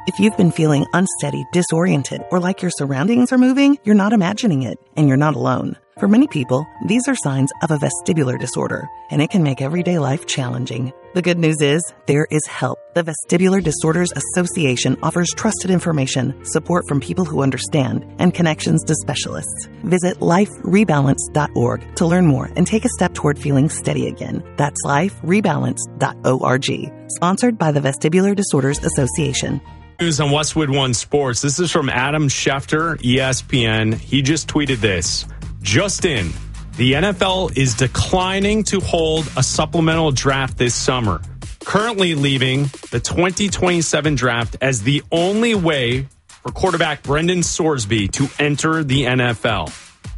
If you've been feeling unsteady, disoriented, or like your surroundings are moving, you're not imagining it, and you're not alone. For many people, these are signs of a vestibular disorder, and it can make everyday life challenging. The good news is, there is help. The Vestibular Disorders Association offers trusted information, support from people who understand, and connections to specialists. Visit liferebalance.org to learn more and take a step toward feeling steady again. That's liferebalance.org. Sponsored by the Vestibular Disorders Association. News on Westwood One Sports. This is from Adam Schefter, ESPN. He just tweeted this. Just in, the NFL is declining to hold a supplemental draft this summer, currently leaving the 2027 draft as the only way for quarterback Brendan Sorsby to enter the NFL.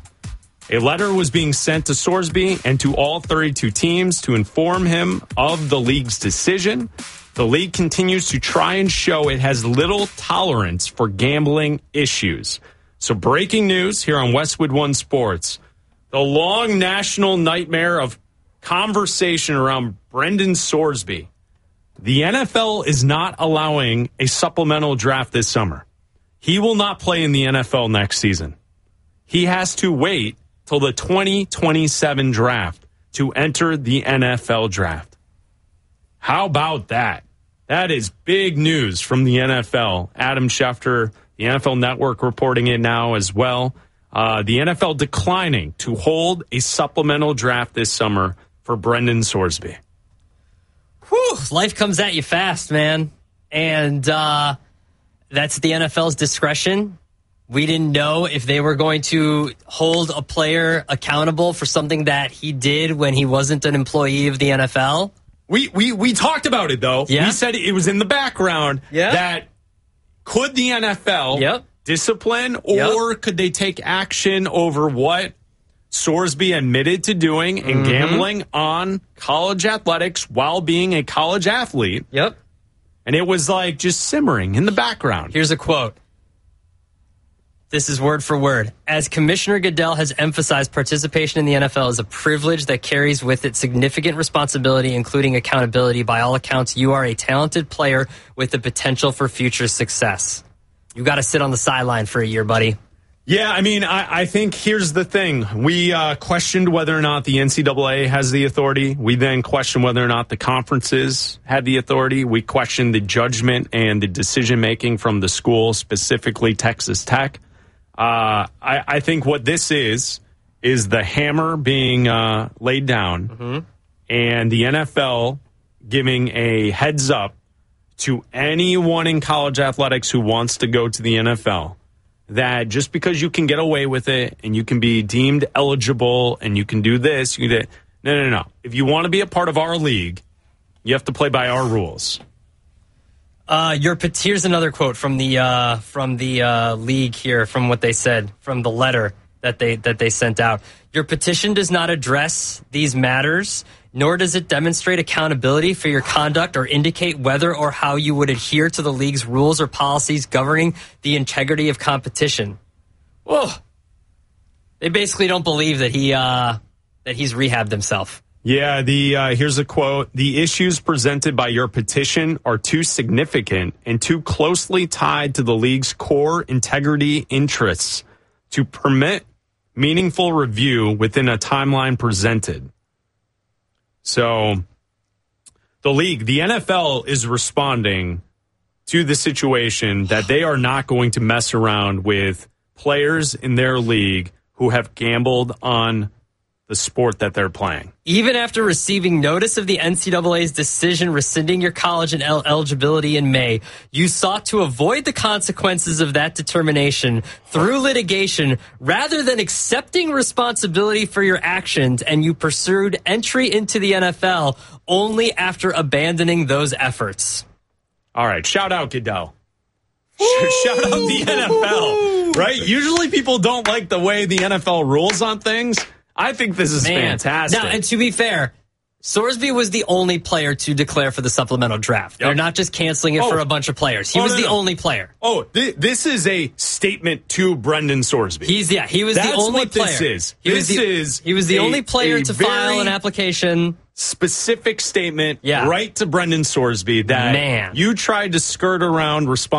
A letter was being sent to Sorsby and to all 32 teams to inform him of the league's decision. The league continues to try and show it has little tolerance for gambling issues. So breaking news here on Westwood One Sports. The long national nightmare of conversation around Brendan Sorsby. The NFL is not allowing a supplemental draft this summer. He will not play in the NFL next season. He has to wait till the 2027 draft to enter the NFL draft. How about that? That is big news from the NFL. Adam Schefter, the NFL Network, reporting it now as well. The NFL declining to hold a supplemental draft this summer for Brendan Sorsby. Whew, life comes at you fast, man. And that's the NFL's discretion. We didn't know if they were going to hold a player accountable for something that he did when he wasn't an employee of the NFL. We talked about it, though. Yeah. We said it was in the background that could the NFL discipline or could they take action over what Sorsby admitted to doing and gambling on college athletics while being a college athlete. Yep. And it was like just simmering in the background. Here's a quote. This is word for word. As Commissioner Goodell has emphasized, participation in the NFL is a privilege that carries with it significant responsibility, including accountability. By all accounts, you are a talented player with the potential for future success. You got to sit on the sideline for a year, buddy. Yeah, I mean, I think here's the thing. We questioned whether or not the NCAA has the authority. We then questioned whether or not the conferences had the authority. We questioned the judgment and the decision-making from the school, specifically Texas Tech. I think what this is the hammer being laid down and the NFL giving a heads up to anyone in college athletics who wants to go to the NFL that just because you can get away with it and you can be deemed eligible and you can do this, you can do, no. If you want to be a part of our league, you have to play by our rules. Here's another quote from the league here, from what they said, from the letter that they sent out. Your petition does not address these matters, nor does it demonstrate accountability for your conduct or indicate whether or how you would adhere to the league's rules or policies governing the integrity of competition. Whoa. They basically don't believe that he's rehabbed himself. Yeah, here's a quote. The issues presented by your petition are too significant and too closely tied to the league's core integrity interests to permit meaningful review within a timeline presented. So the league, the NFL is responding to the situation that they are not going to mess around with players in their league who have gambled on the sport that they're playing. Even after receiving notice of the NCAA's decision rescinding your college and eligibility in May, you sought to avoid the consequences of that determination through litigation rather than accepting responsibility for your actions, and you pursued entry into the NFL only after abandoning those efforts. All right, shout out Goodell. Shout out the NFL, right? Usually people don't like the way the NFL rules on things. I think this is fantastic. Now, and to be fair, Sorsby was the only player to declare for the supplemental draft. Yep. They're not just canceling it for a bunch of players. He was the only player. This is a statement to Brendan Sorsby. He was the only player. This is. He was the only player to file an application. Specific statement right to Brendan Sorsby that you tried to skirt around responsibility.